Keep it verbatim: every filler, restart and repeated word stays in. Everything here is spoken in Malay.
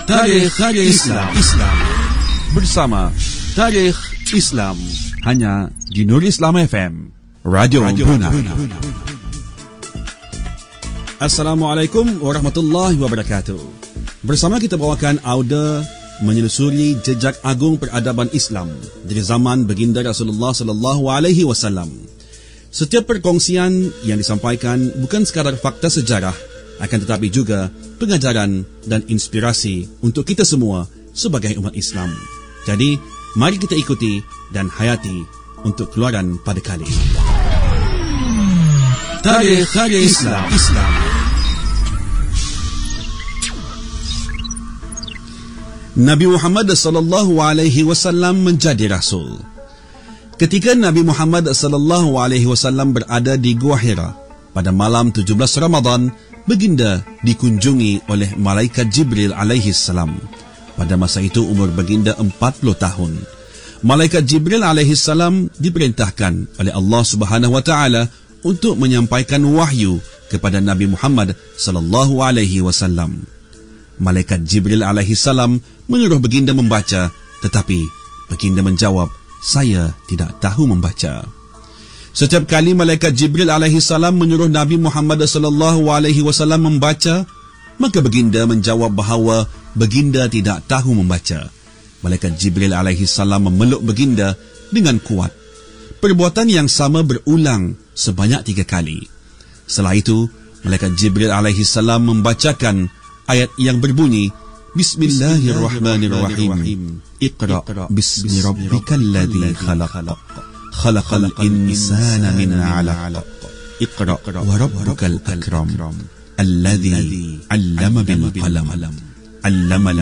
Tarikh Islam Islam bersama Tarikh Islam hanya di Nur Islam F M Radio Buna. Assalamualaikum warahmatullahi wabarakatuh. Bersama kita bawakan audio menyusuri jejak agung peradaban Islam dari zaman baginda Rasulullah sallallahu alaihi wasallam. Setiap perkongsian yang disampaikan bukan sekadar fakta sejarah, akan tetapi juga pengajaran dan inspirasi untuk kita semua sebagai umat Islam. Jadi, mari kita ikuti dan hayati untuk keluaran pada kali. Tarikh Islam Islam. Nabi Muhammad sallallahu alaihi wasallam menjadi rasul. Ketika Nabi Muhammad sallallahu alaihi wasallam berada di Gua Hira pada malam tujuh belas Ramadan, baginda dikunjungi oleh malaikat Jibril alaihi salam. Pada masa itu umur baginda empat puluh tahun. Malaikat Jibril alaihi salam diperintahkan oleh Allah Subhanahu wa taala untuk menyampaikan wahyu kepada Nabi Muhammad sallallahu alaihi wasallam. Malaikat Jibril alaihi salam menyuruh baginda membaca, tetapi baginda menjawab, "Saya tidak tahu membaca." Setiap kali malaikat Jibril alaihi salam menyuruh Nabi Muhammad sallallahu alaihi wasallam membaca, maka baginda menjawab bahawa baginda tidak tahu membaca. Malaikat Jibril alaihi salam memeluk baginda dengan kuat. Perbuatan yang sama berulang sebanyak tiga kali. Setelah itu, malaikat Jibril alaihi salam membacakan ayat yang berbunyi, Bismillahirrahmanirrahim. Iqra bismi rabbikal ladzi khalaq. Khalaqal insana min 'alaq. Iqra wa rabbukal akram. Alladzi 'allama bil qalam. 'Allama